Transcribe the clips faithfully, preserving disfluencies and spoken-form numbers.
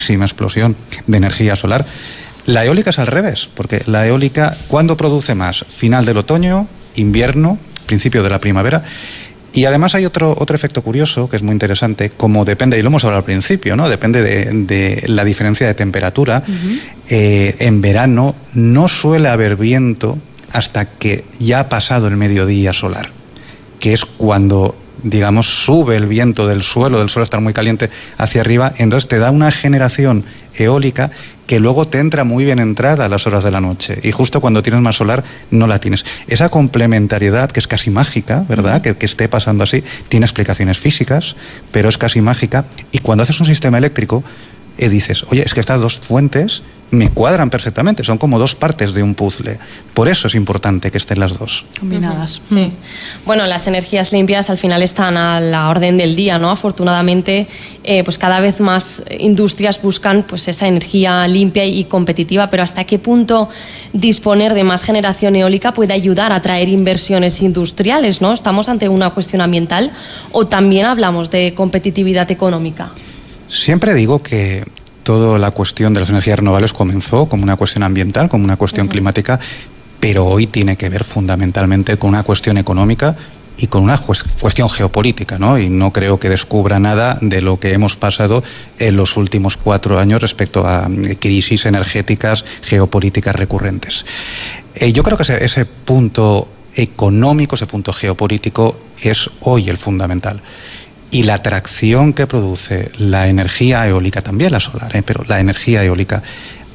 explosión de energía solar. La eólica es al revés, porque la eólica, ¿cuándo produce más? Final del otoño, invierno, principio de la primavera. Y además hay otro, otro efecto curioso que es muy interesante, como depende, y lo hemos hablado al principio, ¿no? Depende de, de la diferencia de temperatura. Uh-huh. Eh, en verano no suele haber viento hasta que ya ha pasado el mediodía solar, que es cuando, digamos, sube el viento del suelo, del suelo estar muy caliente hacia arriba, entonces te da una generación eólica que luego te entra muy bien entrada a las horas de la noche, y justo cuando tienes más solar no la tienes. Esa complementariedad, que es casi mágica, ¿verdad?, uh-huh. que, que esté pasando así, tiene explicaciones físicas, pero es casi mágica, y cuando haces un sistema eléctrico, eh, dices, oye, es que estas dos fuentes me cuadran perfectamente, son como dos partes de un puzzle. Por eso es importante que estén las dos. Combinadas. Uh-huh. Sí. Bueno, las energías limpias al final están a la orden del día, ¿no? Afortunadamente, eh, pues cada vez más industrias buscan pues esa energía limpia y competitiva, pero ¿hasta qué punto disponer de más generación eólica puede ayudar a atraer inversiones industriales, ¿no? ¿Estamos ante una cuestión ambiental o también hablamos de competitividad económica? Siempre digo que toda la cuestión de las energías renovables comenzó como una cuestión ambiental, como una cuestión uh-huh. climática, pero hoy tiene que ver fundamentalmente con una cuestión económica y con una cuestión geopolítica, ¿no? Y no creo que descubra nada de lo que hemos pasado en los últimos cuatro años respecto a crisis energéticas, geopolíticas recurrentes. Eh, yo creo que ese, ese punto económico, ese punto geopolítico es hoy el fundamental. Y la atracción que produce la energía eólica, también la solar, ¿eh? pero la energía eólica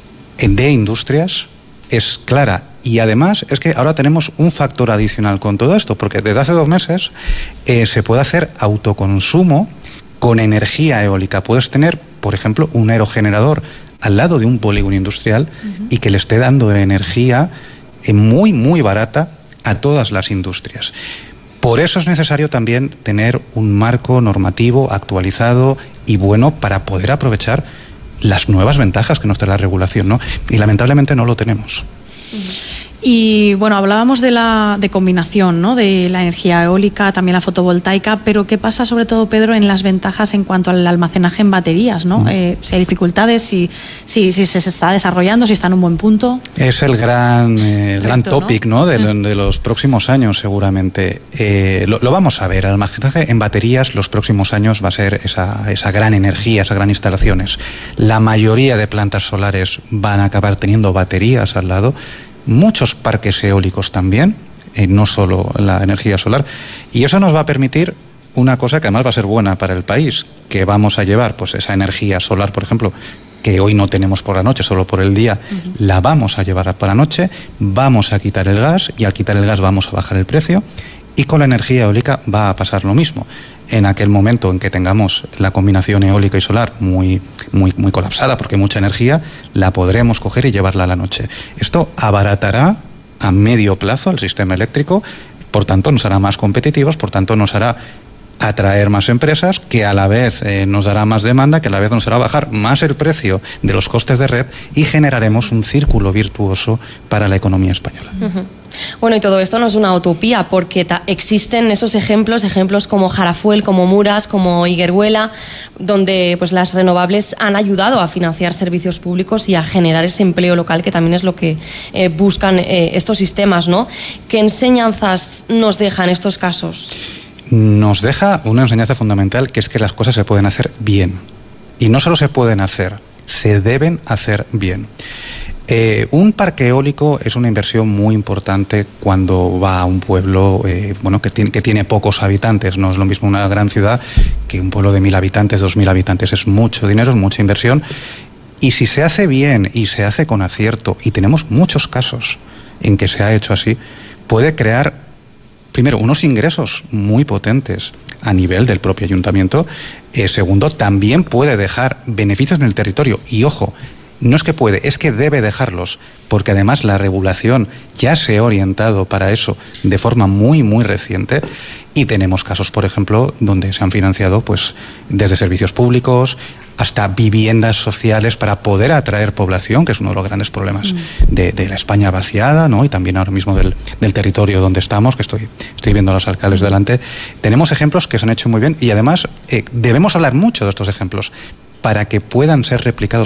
de industrias es clara. Y además es que ahora tenemos un factor adicional con todo esto, porque desde hace dos meses eh, se puede hacer autoconsumo con energía eólica. Puedes tener, por ejemplo, un aerogenerador al lado de un polígono industrial uh-huh. y que le esté dando energía eh, muy, muy barata a todas las industrias. Por eso es necesario también tener un marco normativo actualizado y bueno para poder aprovechar las nuevas ventajas que nos trae la regulación, ¿no? Y lamentablemente no lo tenemos. Y bueno, hablábamos de la de combinación, ¿no? De la energía eólica, también la fotovoltaica, pero ¿qué pasa sobre todo, Pedro, en las ventajas en cuanto al almacenaje en baterías, ¿no? Mm. Eh, si hay dificultades, si, si, si se está desarrollando, si está en un buen punto. Es el gran, eh, el gran topic, ¿no? ¿no? De, mm. de los próximos años, seguramente. Eh, lo, lo vamos a ver, el almacenaje en baterías los próximos años va a ser esa, esa gran energía, esas gran instalaciones. La mayoría de plantas solares van a acabar teniendo baterías al lado. Muchos parques eólicos también, eh, no solo la energía solar, y eso nos va a permitir una cosa que además va a ser buena para el país, que vamos a llevar pues esa energía solar, por ejemplo, que hoy no tenemos por la noche, solo por el día, uh-huh. la vamos a llevar por la noche, vamos a quitar el gas, y al quitar el gas vamos a bajar el precio, y con la energía eólica va a pasar lo mismo. En aquel momento en que tengamos la combinación eólica y solar muy, muy, muy colapsada, porque hay mucha energía, la podremos coger y llevarla a la noche. Esto abaratará a medio plazo el sistema eléctrico, por tanto nos hará más competitivos, por tanto nos hará atraer más empresas, que a la vez eh, nos dará más demanda, que a la vez nos hará bajar más el precio de los costes de red, y generaremos un círculo virtuoso para la economía española. Uh-huh. Bueno, y todo esto no es una utopía, porque ta- existen esos ejemplos, ejemplos como Jarafuel, como Muras, como Higueruela, donde pues las renovables han ayudado a financiar servicios públicos y a generar ese empleo local, que también es lo que eh, buscan eh, estos sistemas, ¿no? ¿Qué enseñanzas nos dejan estos casos? Nos deja una enseñanza fundamental, que es que las cosas se pueden hacer bien. Y no solo se pueden hacer, se deben hacer bien. Eh, un parque eólico es una inversión muy importante cuando va a un pueblo eh, bueno, que tiene, que tiene pocos habitantes. No es lo mismo una gran ciudad que un pueblo de mil habitantes, dos mil habitantes. Es mucho dinero, es mucha inversión. Y si se hace bien y se hace con acierto, y tenemos muchos casos en que se ha hecho así, puede crear primero, unos ingresos muy potentes a nivel del propio ayuntamiento. Eh, segundo, también puede dejar beneficios en el territorio. Y ojo, no es que puede, es que debe dejarlos, porque además la regulación ya se ha orientado para eso de forma muy, muy reciente. Y tenemos casos, por ejemplo, donde se han financiado pues desde servicios públicos hasta viviendas sociales para poder atraer población, que es uno de los grandes problemas mm. de, de la España vaciada, ¿no? Y también ahora mismo del, del territorio donde estamos, que estoy, estoy viendo a los alcaldes delante. Tenemos ejemplos que se han hecho muy bien, y además eh, debemos hablar mucho de estos ejemplos, para que puedan ser replicados